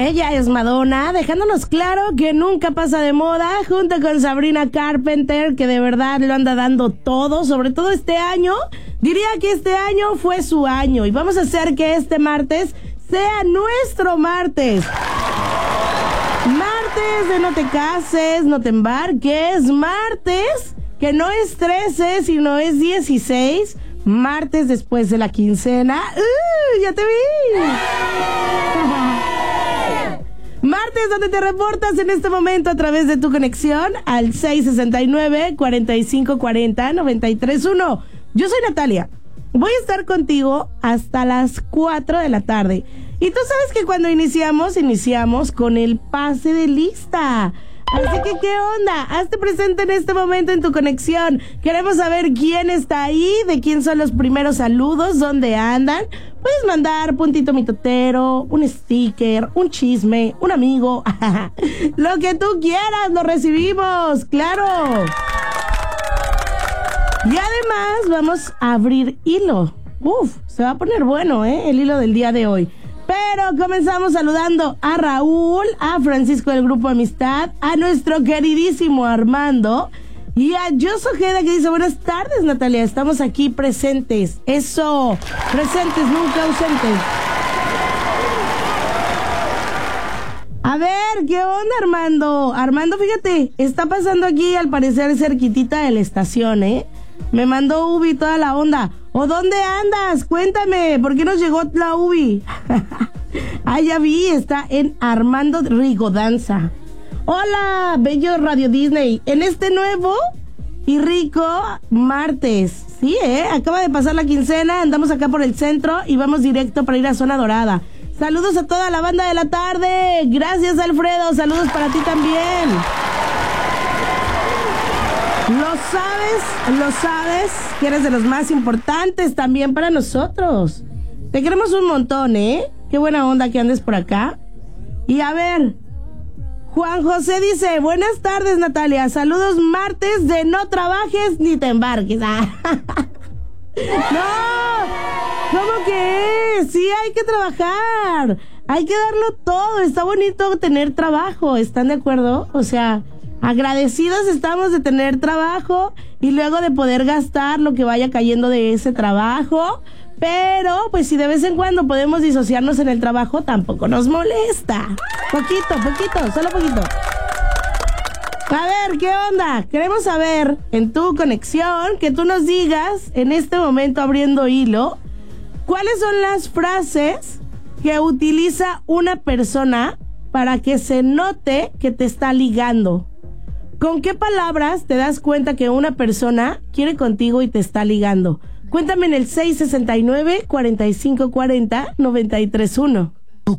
Ella es Madonna, dejándonos claro que nunca pasa de moda, junto con Sabrina Carpenter, que de verdad lo anda dando todo, sobre todo este año. Diría que este año fue su año y vamos a hacer que este martes sea nuestro martes. Martes de no te cases, no te embarques, martes que no es 13, sino es 16, martes después de la quincena. ¡Ya te vi! Martes donde te reportas en este momento a través de tu conexión al 669-4540-931. Yo soy Natalia. Voy a estar contigo hasta las 4 de la tarde. Y tú sabes que cuando iniciamos con el pase de lista. Así que, ¿qué onda? Hazte presente en este momento en tu conexión. Queremos saber quién está ahí, de quién son los primeros saludos, dónde andan. Puedes mandar puntito mitotero, un sticker, un chisme, un amigo. Lo que tú quieras, lo recibimos, claro. Y además vamos a abrir hilo. Se va a poner bueno, el hilo del día de hoy. Pero comenzamos saludando a Raúl, a Francisco del Grupo Amistad, a nuestro queridísimo Armando y a Jos Ojeda, que dice: buenas tardes, Natalia, estamos aquí presentes. Eso, presentes, nunca ausentes. A ver, ¿qué onda, Armando? Armando, fíjate, está pasando aquí al parecer cerquitita de la estación, Me mandó Ubi toda la onda. ¿O dónde andas? Cuéntame, ¿por qué nos llegó la Ubi? Ya vi, está en Armando Rigodanza. Hola, bello Radio Disney. En este nuevo y rico martes. Sí, acaba de pasar la quincena, andamos acá por el centro y vamos directo para ir a Zona Dorada. Saludos a toda la banda de la tarde. Gracias, Alfredo. Saludos para ti también. Lo sabes, que eres de los más importantes también para nosotros. Te queremos un montón, Qué buena onda que andes por acá. Y a ver, Juan José dice: buenas tardes, Natalia, saludos martes de no trabajes ni te embarques. No, ¿cómo que? Sí, hay que trabajar, hay que darlo todo, está bonito tener trabajo, ¿están de acuerdo? O sea, agradecidos estamos de tener trabajo y luego de poder gastar lo que vaya cayendo de ese trabajo. Pero, pues si de vez en cuando podemos disociarnos en el trabajo, tampoco nos molesta. Poquito, solo poquito. A ver, ¿qué onda? Queremos saber en tu conexión, que tú nos digas en este momento abriendo hilo, ¿cuáles son las frases que utiliza una persona para que se note que te está ligando? ¿Con qué palabras te das cuenta que una persona quiere contigo y te está ligando? Cuéntame en el 669-4540-931.